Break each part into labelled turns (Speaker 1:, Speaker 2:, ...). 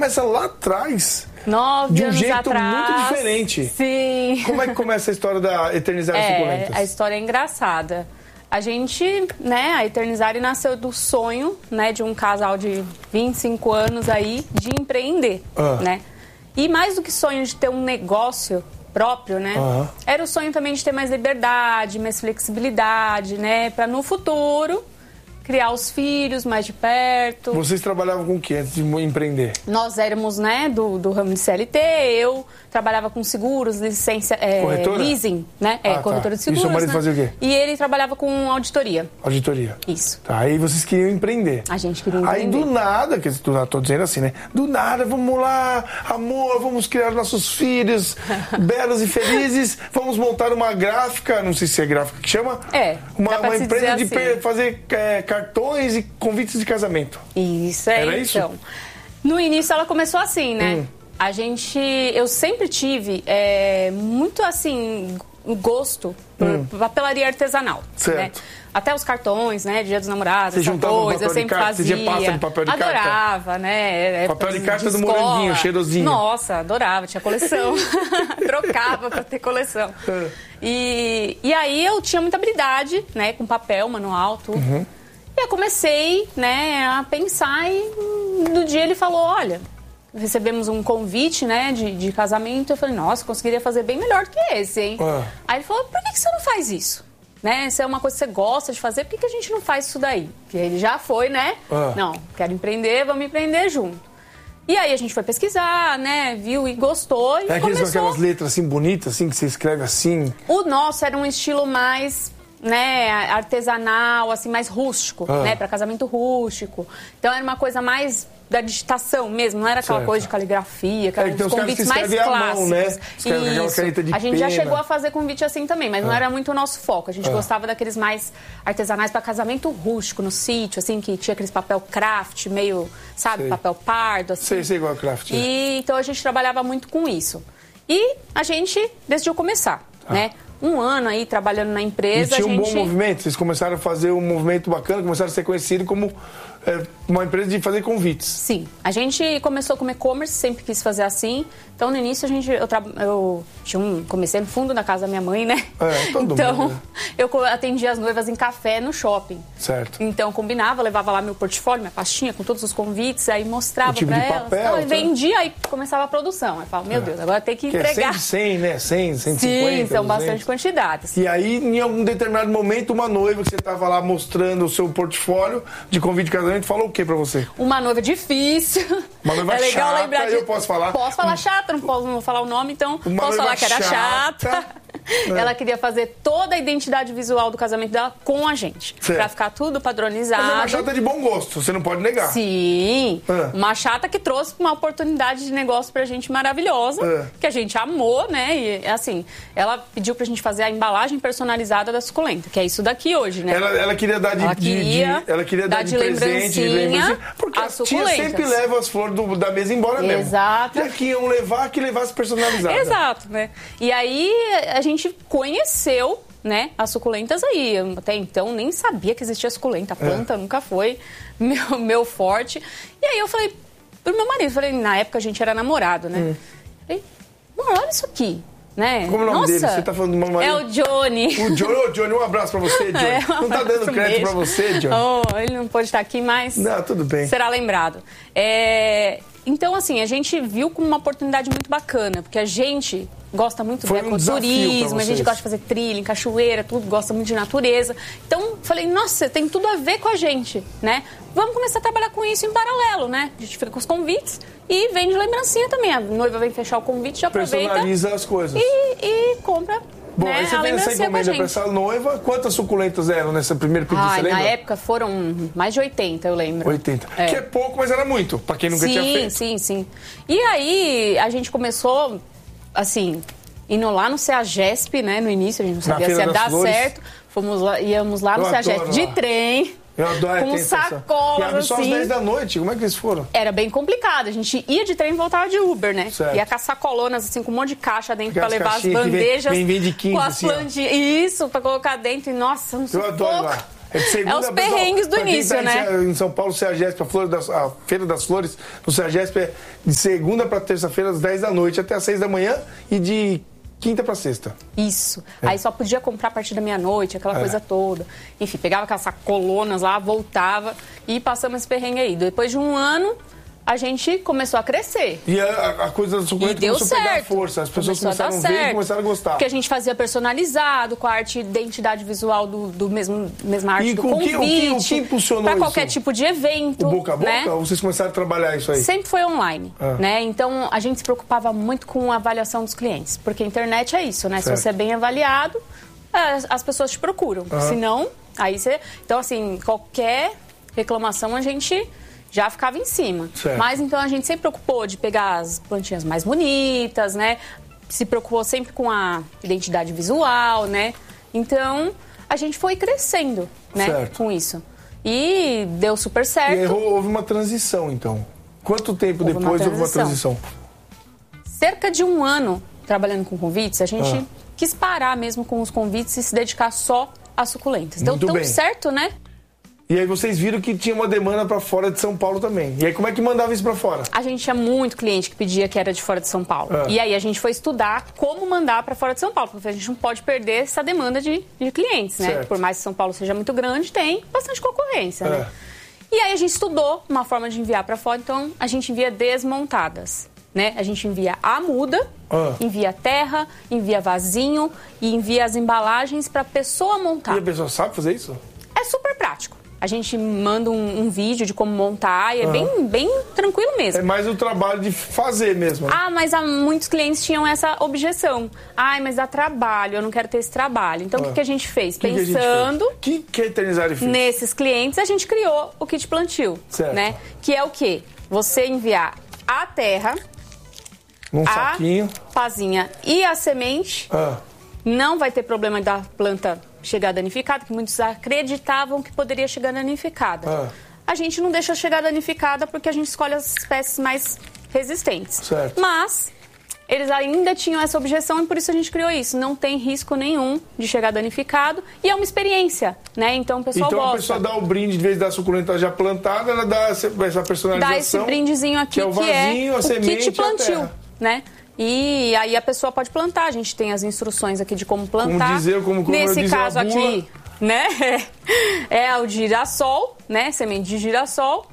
Speaker 1: começa lá atrás.
Speaker 2: 9
Speaker 1: de um
Speaker 2: anos
Speaker 1: jeito
Speaker 2: atrás.
Speaker 1: muito diferente.
Speaker 2: Sim.
Speaker 1: Como é que começa a história da Eternizare Suculentas?
Speaker 2: A história é engraçada. A gente, né, a Eternizare nasceu do sonho, né, de um casal de 25 anos aí de empreender, né? E mais do que sonho de ter um negócio próprio, né? Era o sonho também de ter mais liberdade, mais flexibilidade, né? Para no futuro criar os filhos mais de perto.
Speaker 1: Vocês trabalhavam com o que antes de empreender?
Speaker 2: Nós éramos, né, do ramo de CLT, eu trabalhava com seguros, licença, leasing, né? Corretora de seguros.
Speaker 1: E seu marido
Speaker 2: né?
Speaker 1: fazia o quê?
Speaker 2: E ele trabalhava com auditoria.
Speaker 1: Auditoria.
Speaker 2: Isso.
Speaker 1: Tá, aí vocês queriam empreender.
Speaker 2: A gente queria empreender.
Speaker 1: Aí do nada, que eu tô dizendo assim, né? Do nada, vamos lá, amor, vamos criar nossos filhos belos e felizes, vamos montar uma gráfica, não sei se é gráfica que chama? Uma empresa de
Speaker 2: assim.
Speaker 1: fazer cartões e convites de casamento.
Speaker 2: Isso,
Speaker 1: Era
Speaker 2: então.
Speaker 1: isso?
Speaker 2: No início ela começou assim, né? Eu sempre tive muito assim, gosto por papelaria artesanal.
Speaker 1: Certo.
Speaker 2: Né? Até os cartões, né? Dia dos namorados,
Speaker 1: Você
Speaker 2: essa coisa, eu sempre fazia.
Speaker 1: Você pasta de papel de carta?
Speaker 2: Adorava, né?
Speaker 1: Papel de carta do moranguinho, cheirosinho.
Speaker 2: Nossa, adorava, tinha coleção. Trocava pra ter coleção. E aí eu tinha muita habilidade, né? Com papel, manual, tudo. E eu comecei, né, a pensar e no dia ele falou, olha, recebemos um convite, né, de casamento. Eu falei, nossa, conseguiria fazer bem melhor do que esse, hein? Aí ele falou, por que você não faz isso? Né? Se é uma coisa que você gosta de fazer, por que a gente não faz isso daí? Porque ele já foi, né? Não, quero empreender, vamos empreender junto. E aí a gente foi pesquisar, né, viu e gostou e começou.
Speaker 1: Aquelas letras assim bonitas, assim, que você escreve assim?
Speaker 2: O nosso era um estilo mais, né, artesanal, assim, mais rústico, né, para casamento rústico. Então era uma coisa mais da digitação mesmo, não era aquela coisa de caligrafia, os convites mais clássicos.
Speaker 1: Né? Isso. Caneta de
Speaker 2: a gente já
Speaker 1: pena.
Speaker 2: chegou a fazer convite assim também, mas não era muito o nosso foco. A gente gostava daqueles mais artesanais para casamento rústico, no sítio, assim, que tinha aqueles papel craft, meio, sabe, papel pardo, assim.
Speaker 1: Sei igual craft.
Speaker 2: E então a gente trabalhava muito com isso. E a gente decidiu começar, né? Um ano aí trabalhando na empresa.
Speaker 1: E tinha um bom movimento, vocês começaram a fazer um movimento bacana, começaram a ser conhecidos como uma empresa de fazer convites.
Speaker 2: Sim, a gente começou com e-commerce, sempre quis fazer assim. Então, no início, eu comecei no fundo da casa da minha mãe, né?
Speaker 1: Todo mundo, né?
Speaker 2: Eu atendia as noivas em café no shopping.
Speaker 1: Certo.
Speaker 2: Então, combinava, levava lá meu portfólio, minha pastinha com todos os convites, aí mostrava
Speaker 1: tipo
Speaker 2: pra
Speaker 1: de
Speaker 2: elas.
Speaker 1: papel,
Speaker 2: Então, vendia, aí começava a produção. Aí eu falava, meu Deus, agora tem que entregar.
Speaker 1: É 100, né? 100, 150,
Speaker 2: Sim, são
Speaker 1: 200.
Speaker 2: bastante quantidades.
Speaker 1: E aí, em algum determinado momento, uma noiva que você estava lá mostrando o seu portfólio de convite de casamento falou o que pra você?
Speaker 2: Uma noiva difícil.
Speaker 1: Uma noiva
Speaker 2: é legal
Speaker 1: chata,
Speaker 2: lembrar de...
Speaker 1: eu posso falar?
Speaker 2: Posso falar chata, não vou falar o nome, então posso falar que era chata. Ela queria fazer toda a identidade visual do casamento dela com a gente.
Speaker 1: Certo.
Speaker 2: Pra ficar tudo padronizado.
Speaker 1: Mas é uma chata de bom gosto, você não pode negar.
Speaker 2: Sim. Uma chata que trouxe uma oportunidade de negócio pra gente maravilhosa, que a gente amou, né? E assim, ela pediu pra gente fazer a embalagem personalizada da suculenta, que é isso daqui hoje, né?
Speaker 1: Ela queria dar
Speaker 2: ela queria
Speaker 1: dar de presente, de lembrancinha, porque a tia sempre leva as flores da mesa embora mesmo.
Speaker 2: Exato.
Speaker 1: E aqui iam levar, que levasse personalizada.
Speaker 2: Exato, né? E aí a gente conheceu, né, as suculentas aí. Eu até então nem sabia que existia suculenta. A planta nunca foi meu forte. E aí eu falei pro meu marido, na época a gente era namorado, né? Falei, mano, olha isso aqui. Né?
Speaker 1: Como é o nome dele? Você tá falando do meu marido?
Speaker 2: É o Johnny.
Speaker 1: Johnny, um abraço pra você, Johnny. Não tá dando crédito pra você, Johnny?
Speaker 2: Ele não pode estar aqui, mas...
Speaker 1: Não, tudo bem.
Speaker 2: Será lembrado. Então, assim, a gente viu como uma oportunidade muito bacana, porque a gente gosta muito do ecoturismo, a gente gosta de fazer trilha em cachoeira, tudo, gosta muito de natureza. Então, falei, nossa, tem tudo a ver com a gente, né? Vamos começar a trabalhar com isso em paralelo, né? A gente fica com os convites e vende lembrancinha também. A noiva vem fechar o convite, já aproveita.
Speaker 1: Personaliza as coisas.
Speaker 2: E compra.
Speaker 1: Bom,
Speaker 2: né,
Speaker 1: aí você fez essa encomenda para essa noiva. Quantas suculentas eram nessa primeira pedido, você lembra?
Speaker 2: Na época foram mais de 80, eu lembro.
Speaker 1: 80. Que é pouco, mas era muito, para quem nunca tinha feito.
Speaker 2: Sim. E aí a gente começou, assim, indo lá no CEAGESP, né, no início, a gente não sabia se ia dar certo. Íamos lá no CEAGESP de trem.
Speaker 1: Eu adoro
Speaker 2: com sacolas,
Speaker 1: e abre só às
Speaker 2: assim.
Speaker 1: 10 da noite, como é que eles foram?
Speaker 2: Era bem complicado, a gente ia de trem e voltava de Uber, né?
Speaker 1: Certo.
Speaker 2: Ia com as sacolonas, assim, com um monte de caixa dentro pra levar as bandejas.
Speaker 1: Vem de 15,
Speaker 2: com as
Speaker 1: assim,
Speaker 2: plantinhas. Isso, pra colocar dentro e, nossa, não sei.
Speaker 1: Eu adoro lá.
Speaker 2: os perrengues do início, né?
Speaker 1: Em São Paulo, o CEAGESP, a Feira das Flores, no CEAGESP é de segunda para terça-feira, às 10 da noite até às 6 da manhã e de quinta para sexta.
Speaker 2: Isso. Aí só podia comprar a partir da meia-noite, aquela coisa toda. Enfim, pegava aquelas sacolonas lá, voltava e passamos esse perrengue aí. Depois de um ano, a gente começou a crescer.
Speaker 1: E a coisa da suculenta começou a pegar força. As pessoas começaram a ver e começaram a gostar.
Speaker 2: Porque a gente fazia personalizado, com a arte, identidade visual do mesma arte do convite.
Speaker 1: O que impulsionou isso?
Speaker 2: Para qualquer tipo de evento.
Speaker 1: O boca a boca?
Speaker 2: Né?
Speaker 1: Ou vocês começaram a trabalhar isso aí?
Speaker 2: Sempre foi online, né? Então, a gente se preocupava muito com a avaliação dos clientes. Porque a internet é isso, né? Certo. Se você é bem avaliado, as pessoas te procuram. Se não, aí você... Então, assim, qualquer reclamação a gente... já ficava em cima. Certo. Mas então a gente sempre preocupou de pegar as plantinhas mais bonitas, né? Se preocupou sempre com a identidade visual, né? Então a gente foi crescendo, né? Com isso. E deu super certo.
Speaker 1: E aí houve uma transição, então. Quanto tempo depois houve uma transição?
Speaker 2: Cerca de 1 ano trabalhando com convites, a gente quis parar mesmo com os convites e se dedicar só às suculentas. Deu tão certo, né?
Speaker 1: E aí vocês viram que tinha uma demanda para fora de São Paulo também. E aí como é que mandava isso para fora?
Speaker 2: A gente tinha muito cliente que pedia que era de fora de São Paulo. E aí a gente foi estudar como mandar para fora de São Paulo, porque a gente não pode perder essa demanda de clientes, né? Por mais que São Paulo seja muito grande, tem bastante concorrência, né? E aí a gente estudou uma forma de enviar para fora, então a gente envia desmontadas, né? A gente envia a muda, envia terra, envia vasinho e envia as embalagens para a pessoa montar.
Speaker 1: E a pessoa sabe fazer isso?
Speaker 2: É super prático. A gente manda um vídeo de como montar e é bem tranquilo mesmo.
Speaker 1: É mais o trabalho de fazer mesmo. Né?
Speaker 2: Mas muitos clientes tinham essa objeção. Mas dá trabalho, eu não quero ter esse trabalho. Então, o que a gente fez? Pensando
Speaker 1: que a Eternizare fez?
Speaker 2: Nesses clientes, a gente criou o kit plantio.
Speaker 1: Certo.
Speaker 2: Né? Que é o quê? Você enviar a terra,
Speaker 1: num saquinho,
Speaker 2: a pazinha e a semente. Não vai ter problema da planta chegar danificada, que muitos acreditavam que poderia chegar danificada. A gente não deixa chegar danificada porque a gente escolhe as espécies mais resistentes.
Speaker 1: Certo.
Speaker 2: Mas eles ainda tinham essa objeção e por isso a gente criou isso. Não tem risco nenhum de chegar danificado e é uma experiência, né? Então o pessoal gosta.
Speaker 1: Então a pessoa dá o brinde, em vez da suculenta já plantada, ela dá essa personalização.
Speaker 2: Dá esse brindezinho aqui,
Speaker 1: que é o vasinho, a semente,
Speaker 2: kit plantio, né? E aí a pessoa pode plantar. A gente tem as instruções aqui de como plantar.
Speaker 1: Como
Speaker 2: nesse caso aqui, né? É o girassol, né? Semente de girassol.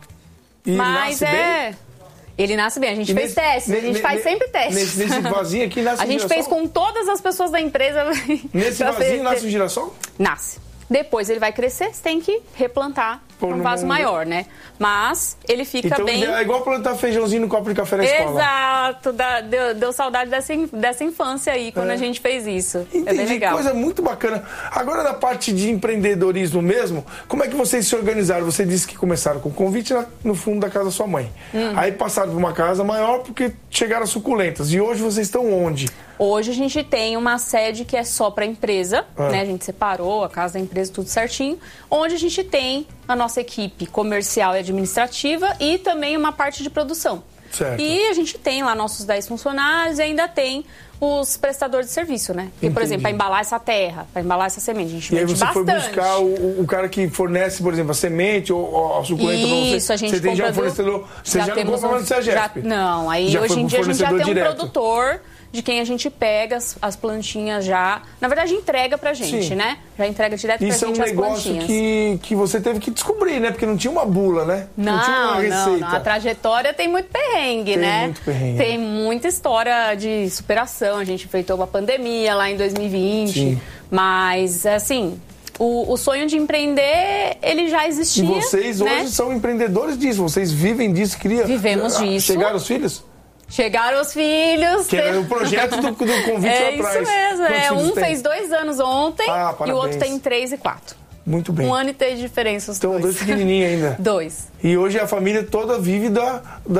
Speaker 1: Mas bem?
Speaker 2: Ele nasce bem. A gente fez testes. A gente faz sempre testes.
Speaker 1: Nesse vasinho aqui nasce
Speaker 2: a gente fez com todas as pessoas da empresa.
Speaker 1: Nesse vasinho nasce o girassol?
Speaker 2: Nasce. Depois ele vai crescer, você tem que replantar um vaso maior, né? Mas ele fica bem...
Speaker 1: É igual plantar feijãozinho no copo de café na escola.
Speaker 2: Exato. Deu saudade dessa infância aí, quando a gente fez isso.
Speaker 1: Entendi,
Speaker 2: é bem legal.
Speaker 1: Coisa muito bacana. Agora, na parte de empreendedorismo mesmo, como é que vocês se organizaram? Você disse que começaram com convite no fundo da casa da sua mãe. Aí passaram por uma casa maior porque chegaram as suculentas. E hoje vocês estão onde?
Speaker 2: Hoje a gente tem uma sede que é só para a empresa, né? A gente separou a casa da empresa, tudo certinho. Onde a gente tem a nossa equipe comercial e administrativa e também uma parte de produção.
Speaker 1: Certo.
Speaker 2: E a gente tem lá nossos 10 funcionários e ainda tem os prestadores de serviço, né? Porque, por exemplo, para embalar essa terra, para embalar essa semente, a gente vende bastante.
Speaker 1: E aí você foi buscar o cara que fornece, por exemplo, a semente ou a suculenta para você?
Speaker 2: Isso, a gente
Speaker 1: você tem já um fornecedor, você já não compra no CEAGESP?
Speaker 2: Não, aí
Speaker 1: já
Speaker 2: hoje em dia a gente já tem
Speaker 1: direto.
Speaker 2: Um produtor de quem a gente pega as plantinhas já. Na verdade, entrega pra gente, né? Já entrega direto pra gente as plantinhas.
Speaker 1: Isso é um negócio que você teve que descobrir, né? Porque não tinha uma bula, né? Não tinha uma receita.
Speaker 2: Não. A trajetória tem muito perrengue, né?
Speaker 1: Tem muito perrengue.
Speaker 2: Tem muita história de superação. A gente enfrentou uma pandemia lá em 2020.
Speaker 1: Sim.
Speaker 2: Mas, assim... O sonho de empreender, ele já existia.
Speaker 1: E vocês hoje são empreendedores disso. Vocês vivem disso,
Speaker 2: Vivemos disso.
Speaker 1: Chegaram os filhos?
Speaker 2: Chegaram os filhos.
Speaker 1: Que era o projeto do convite lá atrás.
Speaker 2: É isso mesmo. Fez 2 anos ontem e o outro tem 3 e 4.
Speaker 1: Muito bem.
Speaker 2: 1 ano e 3 de diferença os
Speaker 1: dois. Então, 2 pequenininhos ainda.
Speaker 2: 2.
Speaker 1: E hoje a família toda vive da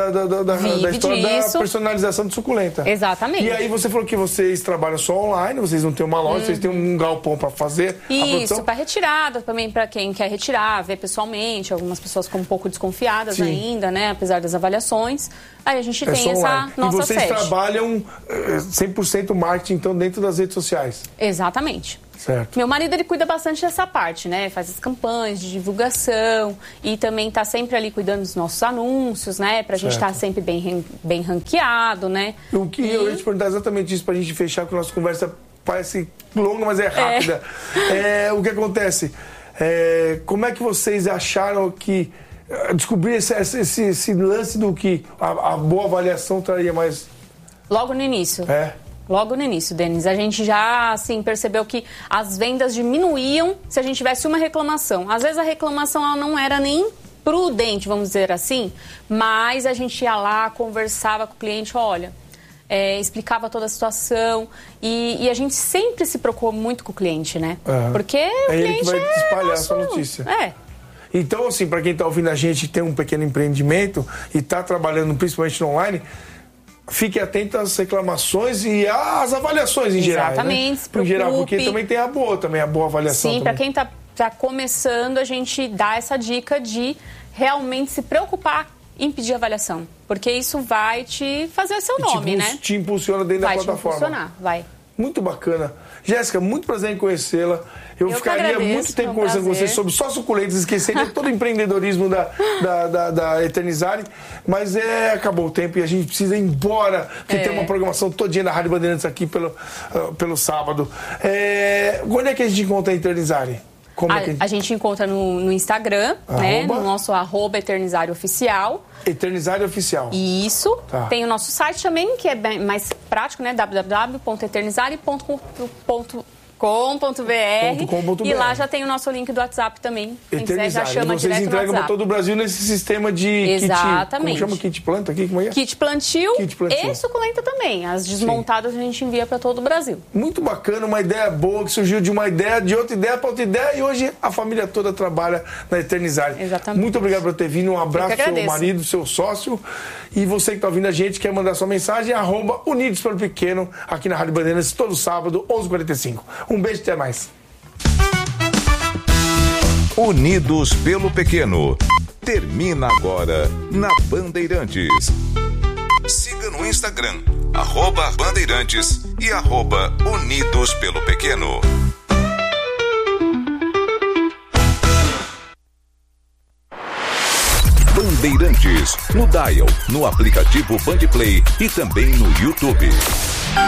Speaker 1: história da personalização de suculenta.
Speaker 2: Exatamente.
Speaker 1: E aí você falou que vocês trabalham só online, vocês não têm uma loja, vocês têm um galpão para fazer a produção?
Speaker 2: Isso, para retirada também, para quem quer retirar, ver pessoalmente. Algumas pessoas ficam um pouco desconfiadas ainda, né? Apesar das avaliações. Aí a gente tem essa nossa sede.
Speaker 1: E vocês trabalham 100% marketing, então, dentro das redes sociais?
Speaker 2: Exatamente.
Speaker 1: Certo.
Speaker 2: Meu marido, ele cuida bastante dessa parte, né? Faz as campanhas de divulgação e também tá sempre ali cuidando dos nossos anúncios, né? Pra gente estar sempre bem ranqueado, né?
Speaker 1: O que eu ia te perguntar exatamente isso pra gente fechar, que a nossa conversa parece longa, mas é rápida. O que acontece? Como é que vocês acharam que descobrir esse lance do que a boa avaliação traria mais?
Speaker 2: Logo no início. Logo no início, Denis. A gente já, assim, percebeu que as vendas diminuíam se a gente tivesse uma reclamação. Às vezes a reclamação ela não era nem prudente, vamos dizer assim, mas a gente ia lá, conversava com o cliente, olha, explicava toda a situação e a gente sempre se preocupou muito com o cliente, né? Porque o cliente
Speaker 1: ele que vai espalhar essa notícia. Então, assim, para quem está ouvindo a gente, tem um pequeno empreendimento e está trabalhando principalmente no online, fique atento às reclamações e às avaliações em geral.
Speaker 2: Exatamente, se
Speaker 1: preocupe. Em geral, porque também tem a boa avaliação.
Speaker 2: Sim, para quem está começando, a gente dá essa dica de realmente se preocupar em pedir avaliação. Porque isso vai te fazer o seu nome, né?
Speaker 1: Te impulsiona dentro da plataforma.
Speaker 2: Vai te impulsionar, vai.
Speaker 1: Muito bacana. Jéssica, muito prazer em conhecê-la. Eu ficaria muito tempo conversando com você sobre só suculentas, esquecendo todo o empreendedorismo da Eternizare, mas acabou o tempo e a gente precisa ir embora, porque tem uma programação todinha da Rádio Bandeirantes aqui pelo sábado. Onde é que a gente encontra a Eternizare?
Speaker 2: A gente encontra no Instagram, né? No nosso @Eternizare Oficial.
Speaker 1: Eternizare Oficial.
Speaker 2: Isso. Tá. Tem o nosso site também, que é bem mais prático, né? www.eternizare.com.br e lá já tem o nosso link do WhatsApp também. Quem quiser já chama direto no WhatsApp. Vocês entregam para
Speaker 1: todo o Brasil nesse sistema de
Speaker 2: Exatamente.
Speaker 1: Kit, como chama? Kit planta aqui? Como é?
Speaker 2: Kit plantio e suculenta também. As desmontadas a gente envia para todo o Brasil.
Speaker 1: Muito bacana, uma ideia boa que surgiu de uma ideia, de outra ideia para outra ideia e hoje a família toda trabalha na Eternizare.
Speaker 2: Exatamente.
Speaker 1: Muito obrigado por ter vindo, um abraço ao seu marido, seu sócio e você que está ouvindo a gente, quer mandar sua mensagem, @Unidos pelo Pequeno, aqui na Rádio Bandeirantes, todo sábado, 11h45. Um beijo, até mais.
Speaker 3: Unidos pelo Pequeno. Termina agora na Bandeirantes. Siga no Instagram, @Bandeirantes e @Unidos pelo Pequeno. Bandeirantes, no Dial, no aplicativo Bandplay e também no YouTube.